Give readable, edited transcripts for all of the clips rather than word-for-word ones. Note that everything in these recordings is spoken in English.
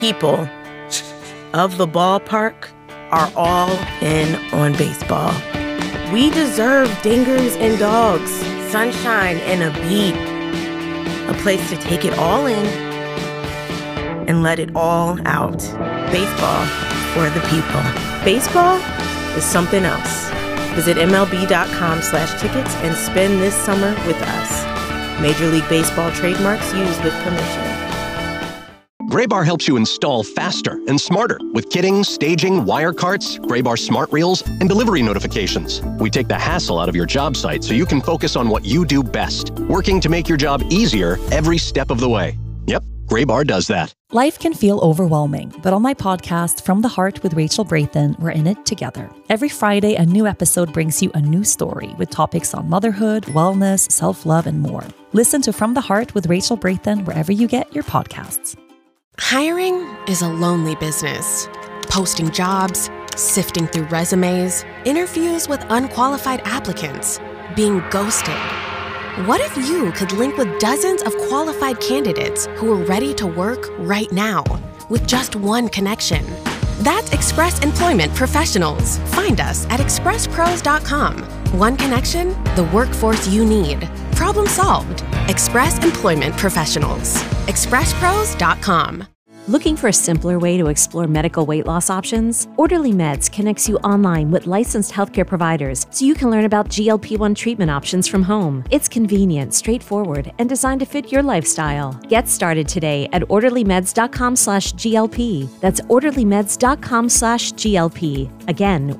people of the ballpark are all in on baseball. We deserve dingers and dogs, sunshine and a beat, a place to take it all in and let it all out. Baseball for the people. Baseball is something else. Visit MLB.com/tickets and spend this summer with us. Major League Baseball trademarks used with permission. Graybar helps you install faster and smarter with kitting, staging, wire carts, Graybar smart reels, and delivery notifications. We take the hassle out of your job site so you can focus on what you do best, working to make your job easier every step of the way. Yep, Graybar does that. Life can feel overwhelming, but on my podcast, From the Heart with Rachel Brathen, we're in it together. Every Friday, a new episode brings you a new story with topics on motherhood, wellness, self-love, and more. Listen to From the Heart with Rachel Brathen wherever you get your podcasts. Hiring is a lonely business. Posting jobs, sifting through resumes, interviews with unqualified applicants, being ghosted. What if you could link with dozens of qualified candidates who are ready to work right now with just one connection? That's Express Employment Professionals. Find us at expresspros.com. One connection, the workforce you need. Problem solved. Express Employment Professionals. expresspros.com. Looking for a simpler way to explore medical weight loss options? Orderly Meds connects you online with licensed healthcare providers so you can learn about GLP-1 treatment options from home. It's convenient, straightforward, and designed to fit your lifestyle. Get started today at orderlymeds.com/GLP. That's orderlymeds.com/GLP. Again,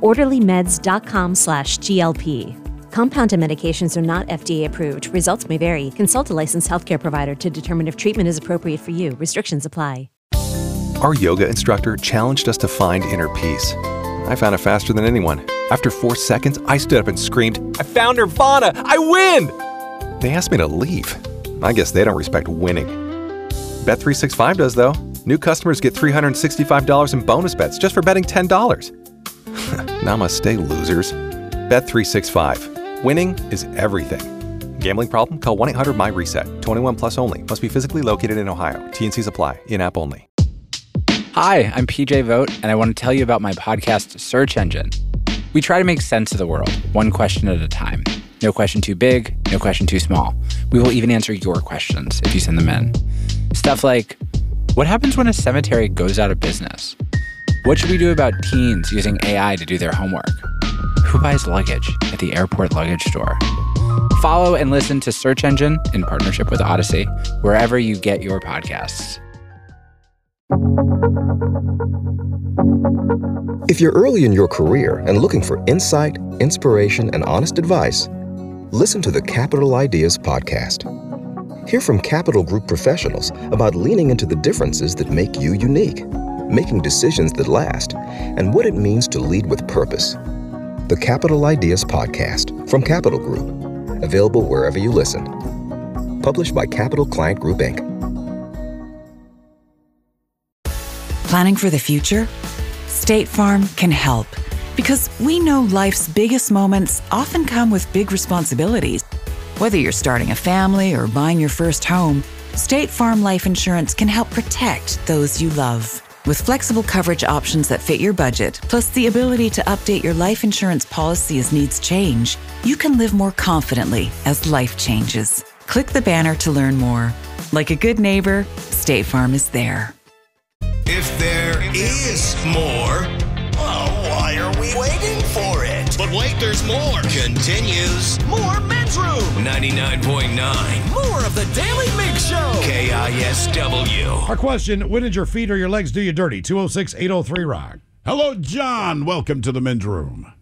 orderlymeds.com/GLP. Compounded medications are not FDA approved. Results may vary. Consult a licensed healthcare provider to determine if treatment is appropriate for you. Restrictions apply. Our yoga instructor challenged us to find inner peace. I found it faster than anyone. After 4 seconds, I stood up and screamed, "I found Nirvana! I win!" They asked me to leave. I guess they don't respect winning. Bet365 does, though. New customers get $365 in bonus bets just for betting $10. Namaste, losers. Bet365. Winning is everything. Gambling problem? Call 1-800-MY-RESET. 21 plus only. Must be physically located in Ohio. T&Cs apply. In-app only. Hi, I'm PJ Vogt, and I want to tell you about my podcast, Search Engine. We try to make sense of the world, one question at a time. No question too big, no question too small. We will even answer your questions if you send them in. Stuff like, what happens when a cemetery goes out of business? What should we do about teens using AI to do their homework? Who buys luggage at the airport luggage store? Follow and listen to Search Engine in partnership with Odyssey, wherever you get your podcasts. If you're early in your career and looking for insight, inspiration, and honest advice, listen to the Capital Ideas podcast. Hear from Capital Group professionals about leaning into the differences that make you unique, making decisions that last, and what it means to lead with purpose. The Capital Ideas podcast from Capital Group. Available wherever you listen. Published by Capital Client Group, Inc. Planning for the future? State Farm can help. Because we know life's biggest moments often come with big responsibilities. Whether you're starting a family or buying your first home, State Farm Life Insurance can help protect those you love. With flexible coverage options that fit your budget, plus the ability to update your life insurance policy as needs change, you can live more confidently as life changes. Click the banner to learn more. Like a good neighbor, State Farm is there. If there is more, well, why are we waiting for it? But wait, there's more. Continues. More Men's Room. 99.9. More of the Daily Mix Show. KISW. Our question, when did your feet or your legs do you dirty? 206-803-ROCK. Hello, John. Welcome to the Men's Room.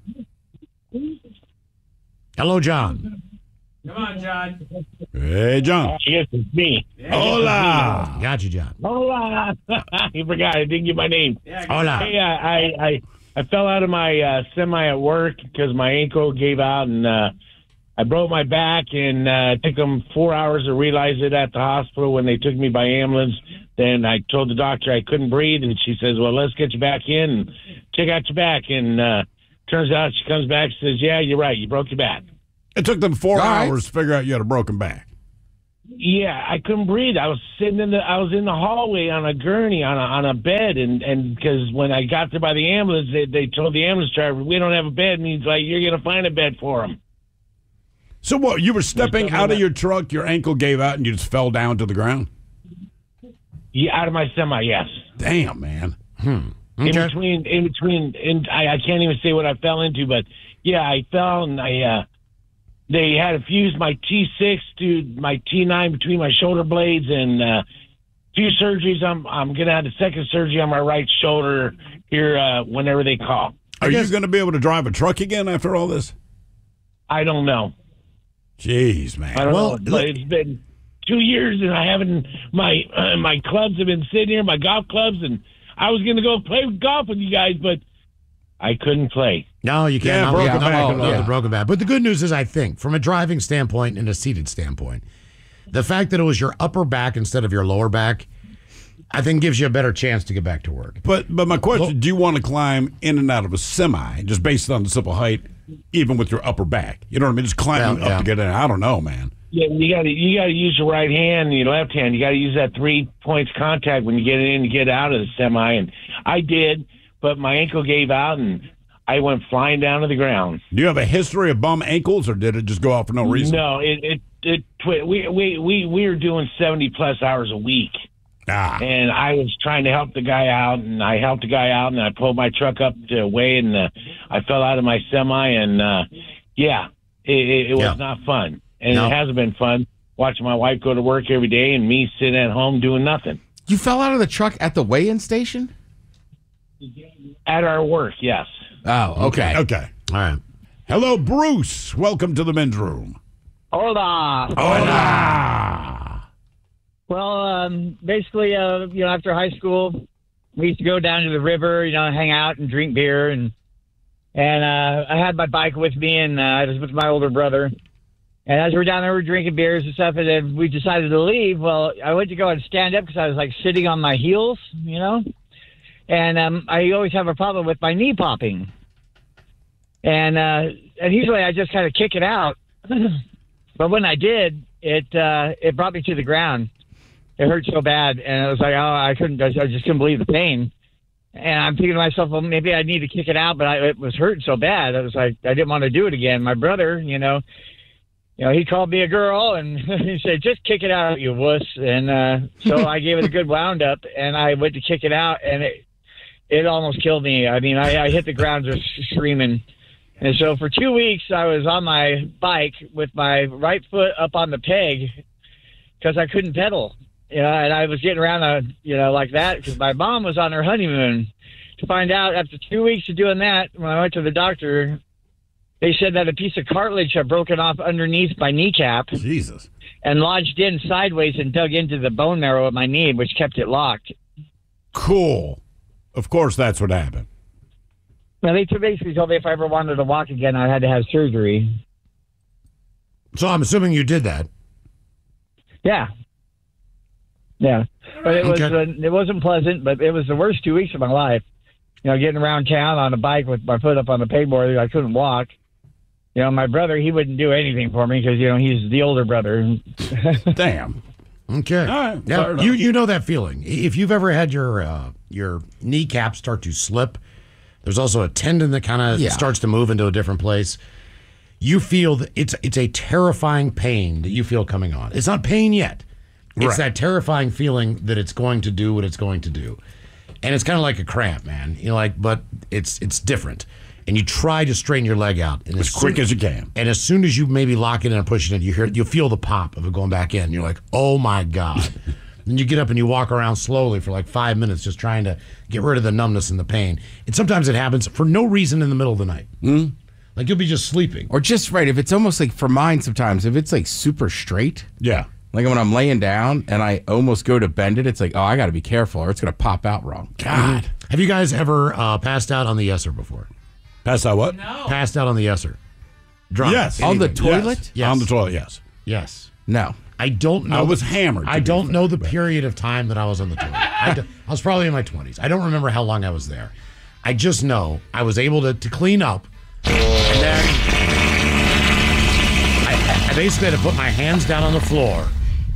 Hello, John. Come on, John. Hey, John. Yes, it's me. Hola. Got you, John. Hola. You forgot. I didn't give my name. Hola. Hey, I fell out of my semi at work because my ankle gave out, and I broke my back, and it took them 4 hours to realize it at the hospital when they took me by ambulance. Then I told the doctor I couldn't breathe, and she says, well, let's get you back in and check out your back. And turns out she comes back and says, yeah, you're right. You broke your back. It took them 4 hours to figure out you had a broken back. Yeah, I couldn't breathe. I was sitting in the hallway on a gurney on a bed, and because when I got there by the ambulance, they told the ambulance driver, we don't have a bed, and he's like, you're gonna find a bed for him. So what? You were stepping out of your truck, your ankle gave out, and you just fell down to the ground? Yeah, out of my semi, yes. Damn, man. Okay. In between, I can't even say what I fell into, but yeah, I fell and they had to fuse my T6 to my T9 between my shoulder blades, and a few surgeries. I'm gonna have the second surgery on my right shoulder here whenever they call. Are you going to be able to drive a truck again after all this? I don't know. Jeez, man. I don't know. But it's been 2 years, and I haven't. My clubs have been sitting here, my golf clubs, and I was going to go play golf with you guys, but I couldn't play. No, you can't. Yeah, broken back. The broken back. But the good news is, I think, from a driving standpoint and a seated standpoint, the fact that it was your upper back instead of your lower back, I think gives you a better chance to get back to work. But my question, do you want to climb in and out of a semi just based on the simple height, even with your upper back? You know what I mean? Just climbing up to get in. I don't know, man. Yeah, you got to use your right hand and your left hand. You got to use that 3 points contact when you get in and get out of the semi. And I did, but my ankle gave out and I went flying down to the ground. Do you have a history of bum ankles, or did it just go out for no reason? No, we were doing 70+ hours a week. And I was trying to help the guy out, and I helped the guy out, and I pulled my truck up to weigh, and I fell out of my semi, and it was not fun. And it hasn't been fun watching my wife go to work every day and me sitting at home doing nothing. You fell out of the truck at the weigh-in station? At our work, yes. Oh, okay. Okay. All right. Hello, Bruce. Welcome to the men's room. Hola. Hola. Well, basically, after high school, we used to go down to the river, hang out and drink beer. And I had my bike with me, and I was with my older brother. And as we were down there, we were drinking beers and stuff, and then we decided to leave. Well, I went to go and stand up because I was, sitting on my heels, And I always have a problem with my knee popping. And usually I just kind of kick it out. But when I did, it brought me to the ground. It hurt so bad, and it was like, I just couldn't believe the pain. And I'm thinking to myself, well, maybe I need to kick it out, but it was hurting so bad. I was like, I didn't want to do it again. My brother, he called me a girl, and he said, just kick it out, you wuss. And so I gave it a good wound up, and I went to kick it out, and it almost killed me. I mean, I hit the ground just screaming. And so for 2 weeks, I was on my bike with my right foot up on the peg because I couldn't pedal. And I was getting around, like that because my mom was on her honeymoon. To find out after 2 weeks of doing that, when I went to the doctor, they said that a piece of cartilage had broken off underneath my kneecap. Jesus. And lodged in sideways and dug into the bone marrow of my knee, which kept it locked. Cool. Of course, that's what happened. Well, they basically told me if I ever wanted to walk again, I had to have surgery. So I'm assuming you did that. Yeah. Yeah. But it wasn't pleasant, but it was the worst 2 weeks of my life. Getting around town on a bike with my foot up on the pegboard, I couldn't walk. My brother, he wouldn't do anything for me because, he's the older brother. Damn. Okay. All right. Yeah, you know that feeling. If you've ever had your kneecap start to slip, there's also a tendon that kind of starts to move into a different place. You feel that it's a terrifying pain that you feel coming on. It's not pain yet. It's that terrifying feeling that it's going to do what it's going to do. And it's kind of like a cramp, man. But it's different. And you try to straighten your leg out as quick as you can. And as soon as you maybe lock it in and push it in, you'll feel the pop of it going back in. You're like, oh my God. Then you get up and you walk around slowly for like 5 minutes just trying to get rid of the numbness and the pain. And sometimes it happens for no reason in the middle of the night. Mm. Like you'll be just sleeping. Or just right. If it's almost like for mine sometimes, if it's like super straight. Yeah. Like when I'm laying down and I almost go to bend it, it's like, I got to be careful or it's going to pop out wrong. God. Mm-hmm. Have you guys ever passed out on the Yesser before? Passed out what? No. Passed out on the Yesser. Drunk. Yes. On the toilet? Yes. On the toilet, yes. Yes. No. I don't know. I was hammered. I don't know the period of time that I was on the toilet. I was probably in my 20s. I don't remember how long I was there. I just know I was able to clean up. And then I basically had to put my hands down on the floor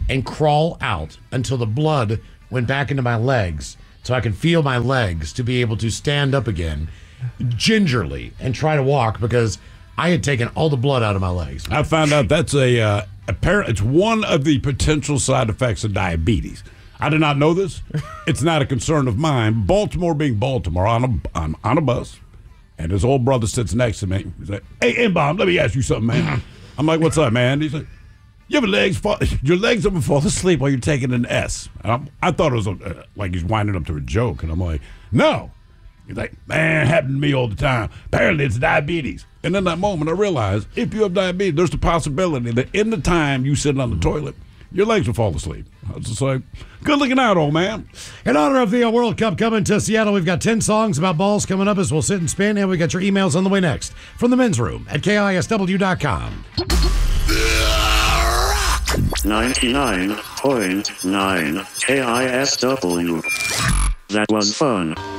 and crawl out until the blood went back into my legs so I could feel my legs to be able to stand up again gingerly and try to walk because I had taken all the blood out of my legs. I found out that's it's one of the potential side effects of diabetes. I did not know this. It's not a concern of mine. Baltimore being Baltimore, I'm on a bus, and his old brother sits next to me. He's like, "Hey, M-Bomb, let me ask you something, man." I'm like, "What's up, man?" He's like, your legs ever fall asleep while you're taking an S? I thought it was like he's winding up to a joke, and I'm like, no. He's like, man, happened to me all the time. Apparently it's diabetes. And in that moment, I realized if you have diabetes, there's the possibility that in the time you sit on the toilet, your legs will fall asleep. I was just like, good looking out, old man. In honor of the World Cup coming to Seattle, we've got 10 songs about balls coming up as we'll sit and spin, and we got your emails on the way next from the men's room at KISW.com. 99.9 KISW. That was fun.